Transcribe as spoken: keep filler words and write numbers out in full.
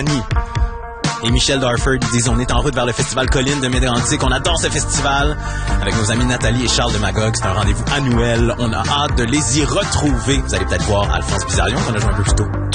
Et Michel Darford disent on est en route vers le festival Colline de Médéantic. On adore ce festival avec nos amis Nathalie et Charles de Magog. C'est un rendez-vous annuel. On a hâte de les y retrouver. Vous allez peut-être voir Alphonse Bizarion qu'on a joué un peu plus tôt.